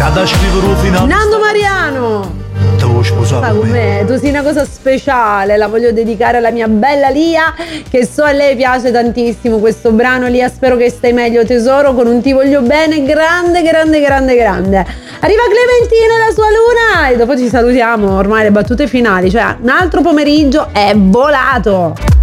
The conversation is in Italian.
Nada scriverò fino a Nando Mariano. devo sposare Sa com'è? Tu sei una cosa speciale, la voglio dedicare alla mia bella Lia, che so a lei piace tantissimo questo brano. Lia, spero che stai meglio tesoro, con un ti voglio bene grande grande grande grande. Arriva Clementina e la sua luna e dopo ci salutiamo, ormai le battute finali, cioè un altro pomeriggio è volato.